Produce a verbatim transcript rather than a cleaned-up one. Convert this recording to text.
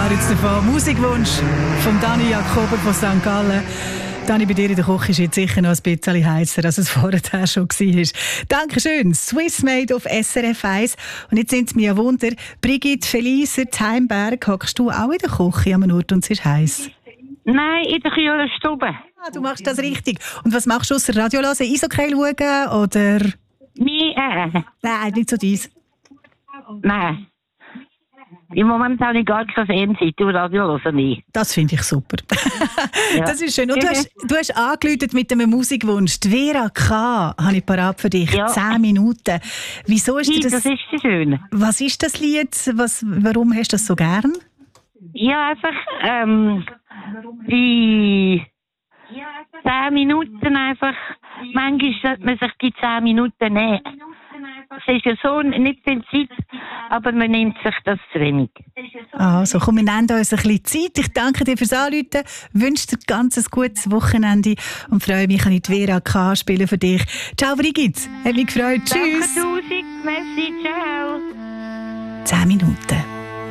sogar jetzt davon. Musikwunsch von Dani Jakober von Sankt Gallen. Dani, bei dir in der Küche ist jetzt sicher noch ein bisschen heißer, als es vorher schon war. Dankeschön. Swissmade auf S R F eins. Und jetzt sind es mir ein Wunder. Brigitte Feliser, Heimberg, hockst du auch in der Küche am Ort und es ist heiß? Nein, in der Kühlstube. Ah, du machst das richtig. Und was machst du ausser Radio hören? Eishockey schauen oder? Nein, äh. Nein, nicht so dies. Nein. Im Moment habe ich gar keine Fernsehen, du Radio hören nicht. Das finde ich super. Ja. Das ist schön. Und du hast, du hast angerufen mit einem Musikwunsch. Die Vera K. habe ich parat für dich. Ja. Zehn Minuten. Wieso ist Hey, dir das? das ist so schön. Was ist das Lied? Was, warum hast du das so gern? Ja, einfach, ähm, die zehn Minuten einfach, manchmal sollte man sich die zehn Minuten nehmen. Es ist ja so nicht viel Zeit, aber man nimmt sich das zu wenig. Also, komm, wir nehmen uns ein bisschen Zeit. Ich danke dir fürs Anrufen, wünsche dir ein ganz gutes Wochenende und freue mich, kann ich die Vera K. spielen für dich. Ciao, Brigitte. Hat mich gefreut. Tschüss. Danke tausend. Merci. Ciao. Zehn Minuten.